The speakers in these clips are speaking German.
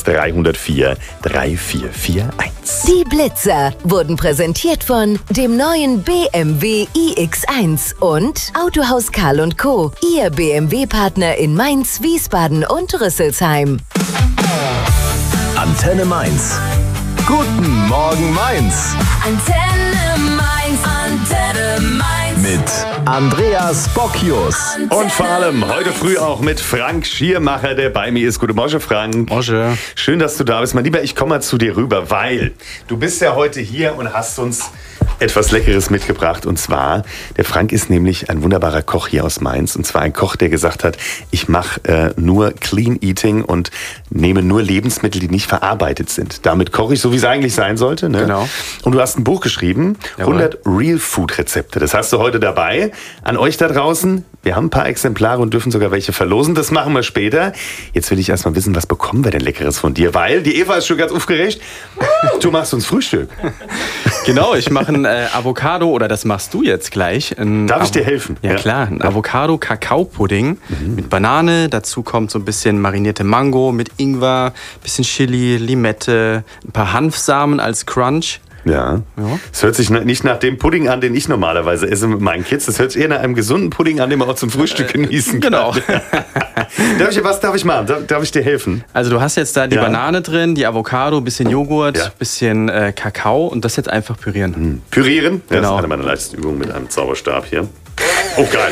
304 3441. Die Blitzer wurden präsentiert von dem neuen BMW iX1 und Autohaus Karl & Co., Ihr BMW-Partner in Mainz, Wiesbaden und Rüsselsheim. Antenne Mainz. Guten Morgen Mainz. Antenne Mainz, Antenne Mainz. Mit Andreas Bocchius. Und vor allem heute früh auch mit Frank Schiermacher, der bei mir ist. Gute Morgen, Frank. Morgen. Schön, dass du da bist. Mein Lieber, ich komme mal zu dir rüber, weil du bist ja heute hier und hast uns etwas Leckeres mitgebracht. Und zwar, der Frank ist nämlich ein wunderbarer Koch hier aus Mainz. Und zwar ein Koch, der gesagt hat, ich mache nur Clean Eating und nehme nur Lebensmittel, die nicht verarbeitet sind. Damit koche ich so, wie es eigentlich sein sollte. Ne? Genau. Und du hast ein Buch geschrieben, Jawohl. 100 Real Food Rezepte. Das hast du heute dabei. An euch da draußen, wir haben ein paar Exemplare und dürfen sogar welche verlosen. Das machen wir später. Jetzt will ich erstmal wissen, was bekommen wir denn Leckeres von dir? Weil die Eva ist schon ganz aufgeregt. Du machst uns Frühstück. Genau, ich mache ein Avocado, oder das machst du jetzt gleich. Darf ich dir helfen? Ja, klar, ein Avocado-Kakao-Pudding mit Banane. Dazu kommt so ein bisschen marinierte Mango mit Ingwer, bisschen Chili, Limette, ein paar Hanfsamen als Crunch. Ja. Es hört sich nicht nach dem Pudding an, den ich normalerweise esse mit meinen Kids. Das hört sich eher nach einem gesunden Pudding an, den man auch zum Frühstück genießen kann. Genau. Was darf ich machen? Darf ich dir helfen? Also du hast jetzt da die Banane drin, die Avocado, bisschen Joghurt, bisschen Kakao und das jetzt einfach pürieren. Pürieren? Ja, Genau. das ist eine meiner leichtesten Übungen mit einem Zauberstab hier. Oh, geil.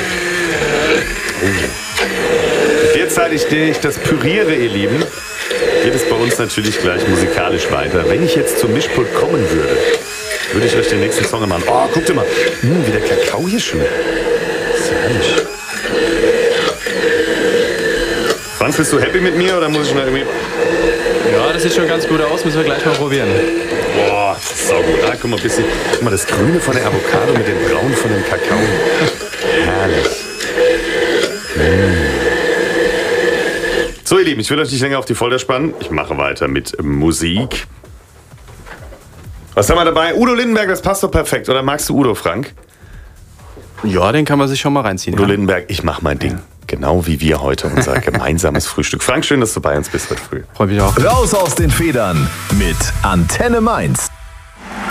Derzeit ich das püriere, ihr Lieben, geht es bei uns natürlich gleich musikalisch weiter. Wenn ich jetzt zum Mischpult kommen würde ich euch den nächsten Song machen. Oh, guck dir mal. Wie der Kakao hier schmeckt. Das ist herrlich. Franz, bist du happy mit mir oder muss ich noch irgendwie... Ja, das sieht schon ganz gut aus, müssen wir gleich mal probieren. Boah, das ist saugut. Ah, guck mal, das Grüne von der Avocado mit dem Braun von dem Kakao. Herrlich. So, ihr Lieben, ich will euch nicht länger auf die Folter spannen. Ich mache weiter mit Musik. Was haben wir dabei? Udo Lindenberg, das passt doch perfekt. Oder magst du Udo, Frank? Ja, den kann man sich schon mal reinziehen. Udo Lindenberg, ich mach mein Ding. Genau wie wir heute, unser gemeinsames Frühstück. Frank, schön, dass du bei uns bist heute früh. Freue mich auch. Raus aus den Federn mit Antenne Mainz.